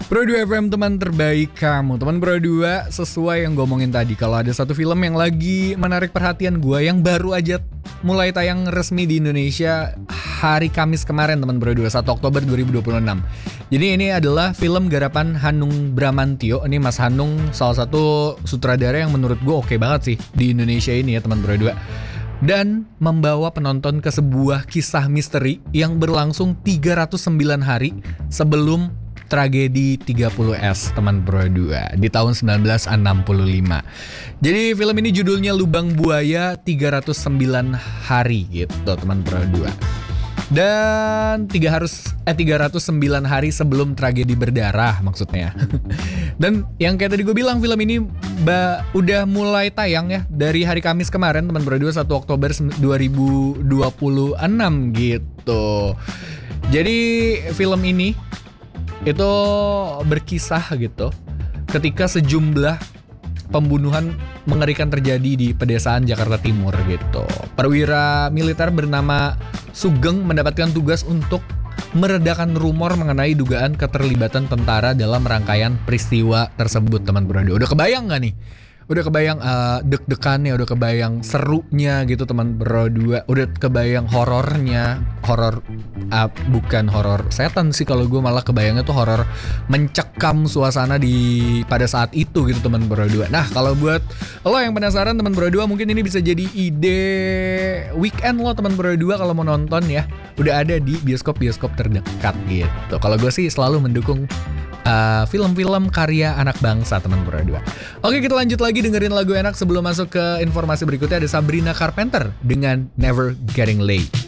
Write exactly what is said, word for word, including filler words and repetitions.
Pro dua F M, teman terbaik kamu. Teman Pro dua, sesuai yang gue omongin tadi, kalau ada satu film yang lagi menarik perhatian gue, yang baru aja mulai tayang resmi di Indonesia hari Kamis kemarin, teman Pro dua, satu Oktober dua ribu dua puluh enam. Jadi ini adalah film garapan Hanung Bramantyo. Ini Mas Hanung salah satu sutradara yang menurut gue oke banget sih di Indonesia ini ya, teman Pro dua. Dan membawa penonton ke sebuah kisah misteri yang berlangsung tiga ratus sembilan hari sebelum tragedi tiga puluh S, teman Pro dua, di tahun sembilan belas enam puluh lima. Jadi film ini judulnya Lubang Buaya tiga ratus sembilan hari gitu, teman Pro dua. Dan tiga harus eh tiga ratus sembilan hari sebelum tragedi berdarah maksudnya. Dan yang kayak tadi gue bilang, film ini ba, udah mulai tayang ya dari hari Kamis kemarin, teman Pro dua, satu Oktober dua ribu dua puluh enam gitu. Jadi film ini itu berkisah gitu ketika sejumlah pembunuhan mengerikan terjadi di pedesaan Jakarta Timur gitu. Perwira militer bernama Sugeng mendapatkan tugas untuk meredakan rumor mengenai dugaan keterlibatan tentara dalam rangkaian peristiwa tersebut, teman Pro dua. Udah kebayang gak nih? Udah kebayang uh, deg-degannya, udah kebayang serunya gitu, teman Pro dua. Udah kebayang horornya. Horor uh, bukan horor setan sih, kalau gue malah kebayangnya tuh horor mencekam suasana di pada saat itu gitu, teman Pro dua. Nah, kalau buat lo yang penasaran, teman Pro dua, mungkin ini bisa jadi ide weekend lo, teman Pro dua, kalau mau nonton ya. Udah ada di bioskop-bioskop terdekat gitu. Kalau gue sih selalu mendukung Uh, film-film karya anak bangsa, teman Pro dua. Oke, kita lanjut lagi dengerin lagu enak sebelum masuk ke informasi berikutnya. Ada Sabrina Carpenter dengan Never Getting Late.